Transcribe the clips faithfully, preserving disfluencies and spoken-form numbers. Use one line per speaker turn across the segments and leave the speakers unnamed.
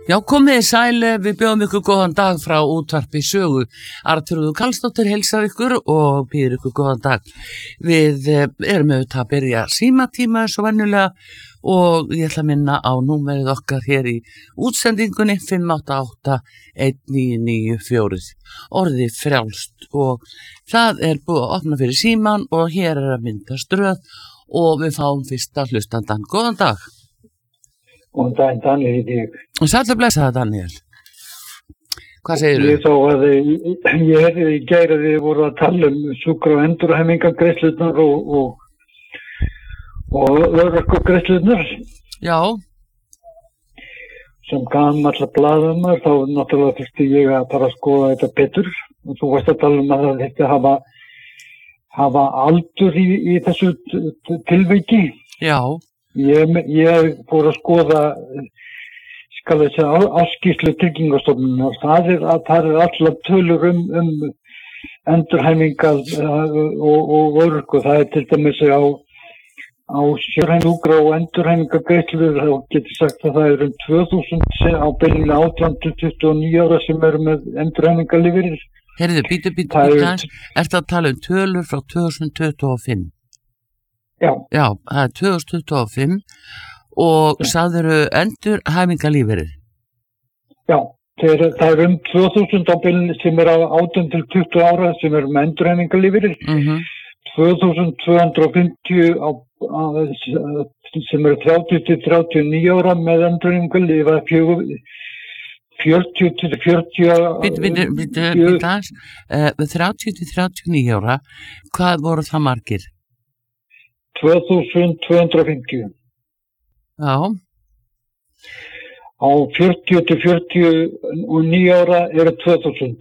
Já, komið í sæl, við bjóðum ykkur góðan dag frá útvarpi sögu. Arnþrúður Karlsdóttir heilsar ykkur og býður ykkur góðan dag. Við erum auðvitað að byrja símatíma eins og venjulega og ég ætla að minna á númerið okkar hér í útsendingunni fimm átta átta eitt níu níu fjögur. Orðið frjálst og það er búið að opna fyrir síman og hér er að myndast röð og við fáum fyrsta hlustandan. Góðan dag.
Og daginn Daniel heiti ég.
Og sæll að blessa það, Daniel. Hvað segirðu?
Ég þá að ég hefði í gær að þið voru að tala um sjúkra- og endurhæfingargreiðslurnar og, og, og örorkugreiðslurnar.
Já.
Sem gamall blaðamaður þá náttúrulega þurfti ég að fara að skoða þetta betur. Og þú veist að tala um að þetta hafa, hafa aldur í, í þessu tilviki.
Já.
Ég, ég fór að skoða skal ég segja áskýrslu Tryggingastofnunar og það er að það er allar tölur um, um endurhæfingar og, og örorku. Það er til dæmis á, á sjúkra- og endurhæfingargreiðslur þá getur sagt að það eru um tvö þúsund á bilinu átján til tuttugu og níu ára sem eru með endurhæfingarlífeyrir.
Heyrðu, bítu, bítu, bítu, ertu að tala um tölur frá tvö þúsund tuttugu og fimm?
Já.
Já, það er tvö þúsund tuttugu og fimm og ja. Sagðirðu endurhæfingarlífeyrir? Já,
það er um tvö þúsund á bilinu sem er á átján til tuttugu ára sem er með endurhæfingarlífeyrir.
Mhm.
tvö þúsund tvö hundruð og fimmtíu á, á, sem eru þrjátíu til þrjátíu og níu ára með endurhæfingarlífeyrir. fjörutíu til fjörutíu
Bítu, bítu, bítu, bítu, uh, þrjátíu til þrjátíu og níu ára, hvað voru það margir?
tvö þúsund tvö hundruð og fimmtíu.
Já.
Á fjörutíu til fjörutíu og níu ára eru tvö þúsund.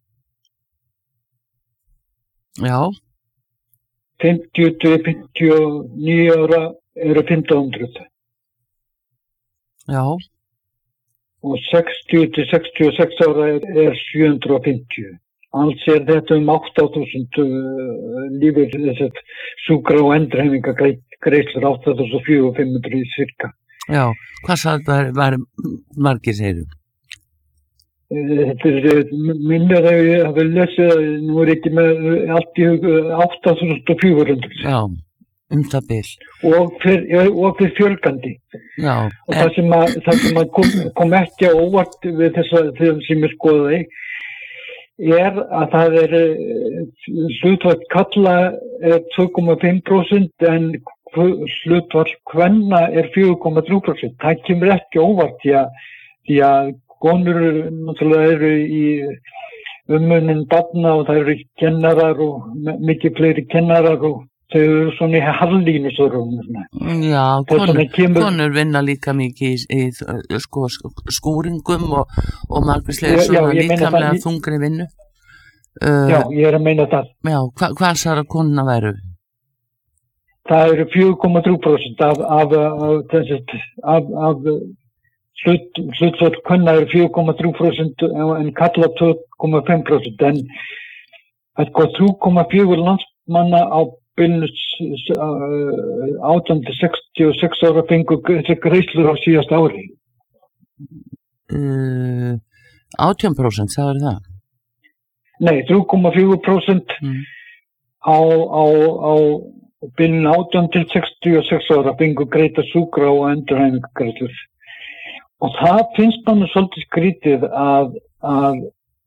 Já.
fimmtíu til fimmtíu og níu ára eru fimmtán hundruð.
Já.
Og sextíu til sextíu og sex ára er, er sjö hundruð og fimmtíu. Alls er þetta um átta þúsund uh, lífur þessar sjúkra- og endurhæfingargreiðslur átta þúsund fjögur hundruð og fimm hundruð í cirka.
Já, hvað sagði það var margir segir þú?
Þetta er minna þegar ég hafi lesið, nú er ekki með allt í hug átta þúsund fjögur hundruð.
Já, um það bil.
Og fyrir, og fyrir fjölgandi.
Já.
Og en... það sem, að, það sem að kom, kom ekki á óvart við þess að sem ég skoðaði er að það er hlutfall karla er tvö komma fimm prósent en hlutfall kvenna er fjögur komma þrjú prósent. Það kemur ekki óvart því að, því að konur náttúrulega eru í umönnin barna og það eru kennarar og mikið fleiri kennarar og þau eru svona í harlínu svona.
Já, konur, kemur... konur vinna líka mikið í, í sko, skúringum og, og margvíslega svona líkamlega það... þungri vinnu. Uh,
já, ég er að meina það.
Já, hva, hvað sara konuna væru?
Það eru fjögur komma þrjú prósent af, af, af, af, af hlut, hlutfall kvenna eru fjögur komma þrjú prósent en karla tvö komma fimm prósent en þrjú komma fjögur landsmanna á bilinu átján til sextíu og sex ára fengu greiðslur á síðasta ári.
Uh, átján prósent, sagður það?
Nei, þrjú komma fjögur prósent mm. á, á, á bilinu átján til sextíu og sex ára fengu greita sjúkra- og endurhæfingargreiðslur. Og það finnst mann svolítið skrítið að, að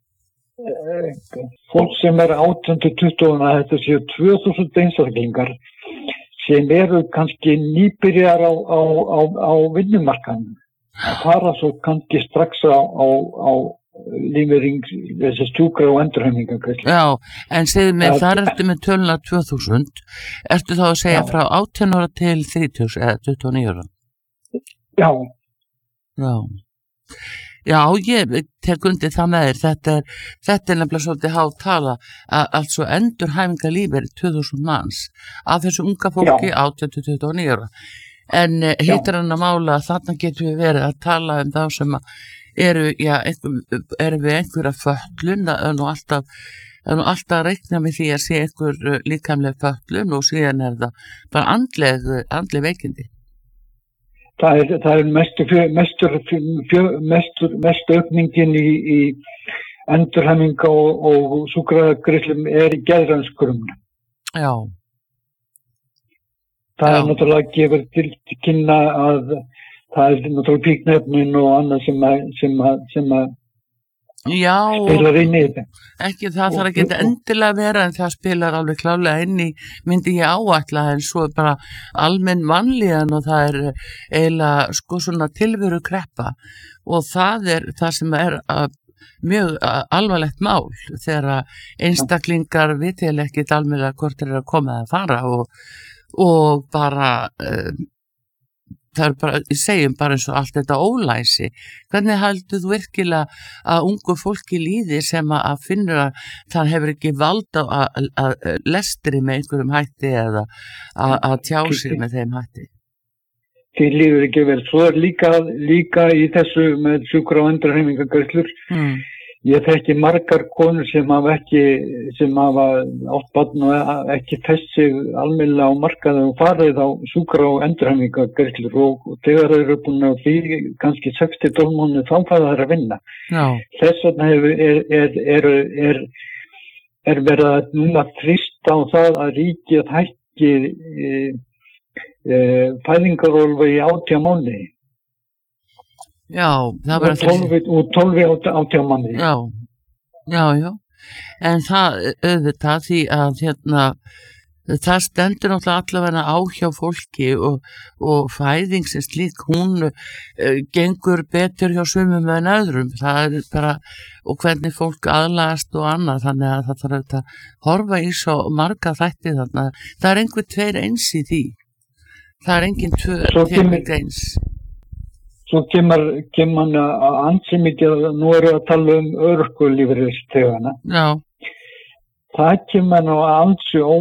fólk sem er átján til tuttugu að þetta séu tvö þúsund einstaklingar sem eru kannski nýbyrjar á, á, á, á vinnumarkaðnum að fara svo kannski strax á, á, á lífeyring þessi sjúkra- og endurhæfingargreiðslur.
Já, en segðu mig, þar ertu með töluna tvö þúsund, ertu þá að segja já. Frá átján ára til þrítugs eða tuttugu og níu ára?
Já.
Já. Já, ég tek undir það með þér, þetta er, þetta er nefnilega svolítið há tala, að altså endurhæfingarlífeyrir tvö þúsund manns af þessu unga fólki átján til tuttugu og níu ára. En hittir hann að mála að þarna getum við verið að tala um þá sem eru, já, einhver, eru við einhverja fötlun, það er nú alltaf, það er nú alltaf að reikna með því að sé einhver líkamleg fötlun og síðan er það bara andleg, andleg veikindi.
það er, það er mestu, mestur, mestur, mestu aukningin í, í endurhæfinga og, og sjúkragreiðslum er í geðrænskurumna.
Já.
Það
Já.
er náttúrulega gefur til kynna að það er náttúrulega fíkniefnin og annað sem að, sem að, sem að
Já,
spilar inn í þetta.
Ekki það þarf ekki endilega vera en það spilar alveg klálega inn í, myndi ég áætla, en svo er bara almenn vanlíðan og það er eiginlega sko svona tilveru kreppa og það er það sem er að, mjög alvarlegt mál þegar einstaklingar vitilega ekki almennilega hvort er að koma að fara og, og bara uh, það er bara, ég segjum bara eins og allt þetta ólæsi. Hvernig heldur þú virkilega að ungu fólki líði sem að, að finnur að það hefur ekki vald á að, að, að lestri með einhverjum hætti eða að, að tjá sig með þeim hætti?
Því líður ekki vel. Svo er líka, líka í þessu með sjúkra- og endurhæfingargreiðslur. Mm. Ég þekki margar konur sem hafa ekki, sem hafa átt barn og ekki fest sig almennilega á markaði og farið á sjúkra- og endurhæfingargreiðslur og, og þegar þeir eru búin að því kannski sex til tólf mánuði þá fara þeir að vinna. Já. Þess vegna er, er, er, er, er verið að núna þrýsta á það að ríkið hækki e, e, fæðingarorlof í átján mánuði.
Já, það var
þessi. Og tólf átján mánuði.
Já, já, já. En það auðvitað því að hérna, það stendur náttúrulega allavega á hjá fólki og, og fæðing sem slík, hún uh, gengur betur hjá sumum en öðrum. Það er bara, og hvernig fólk aðlagast og annað, þannig að það þarf að horfa í svo marga þætti þarna. Það er einhver tveir eins í því. Það er engin tveir eins.
Svo kemur, kemur hann að ansi mikið, nú eru að tala um örorkulífeyrisþegana.
Já.
Það kemur nú ansi ó,